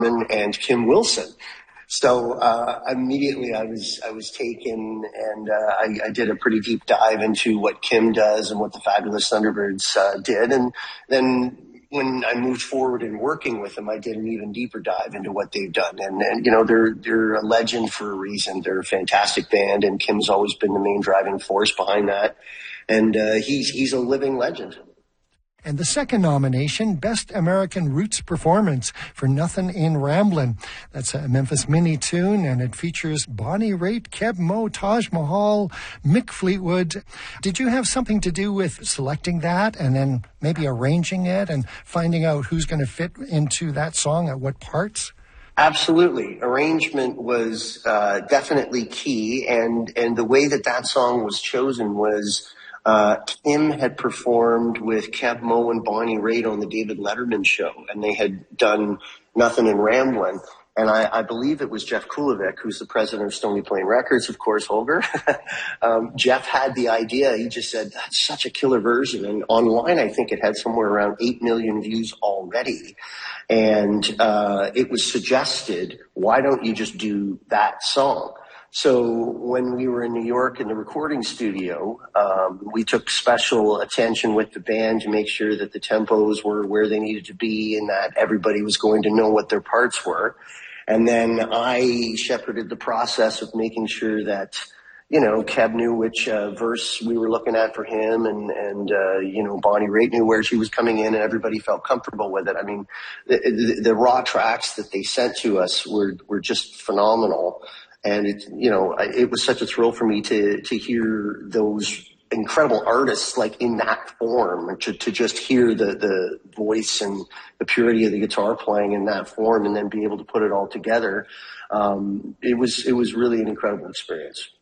and Kim Wilson. So immediately I was taken, and I did a pretty deep dive into what Kim does and what the Fabulous Thunderbirds did. And then when I moved forward in working with them, I did an even deeper dive into what they've done. And you know, they're a legend for a reason. They're a fantastic band, and Kim's always been the main driving force behind that. And he's a living legend. And the second nomination, Best American Roots Performance for Nothin' in Ramblin'. That's a Memphis Mini tune, and it features Bonnie Raitt, Keb' Mo', Taj Mahal, Mick Fleetwood. Did you have something to do with selecting that and then maybe arranging it and finding out who's going to fit into that song at what parts? Absolutely. Arrangement was definitely key, and the way that song was chosen was Kim had performed with Keb' Mo' and Bonnie Raitt on the David Letterman show, and they had done Nothin' in Ramblin'. And I believe it was Jeff Kulovic, who's the president of Stony Plain Records, of course, Holger. Jeff had the idea. He just said, that's such a killer version. And online, I think it had somewhere around 8 million views already. And it was suggested, why don't you just do that song? So when we were in New York in the recording studio, we took special attention with the band to make sure that the tempos were where they needed to be and that everybody was going to know what their parts were. And then I shepherded the process of making sure that, you know, Keb knew which verse we were looking at for him, and you know, Bonnie Raitt knew where she was coming in, and everybody felt comfortable with it. I mean, the raw tracks that they sent to us were just phenomenal. And it was such a thrill for me to hear those incredible artists like in that form, to just hear the voice and the purity of the guitar playing in that form, and then be able to put it all together. It was really an incredible experience.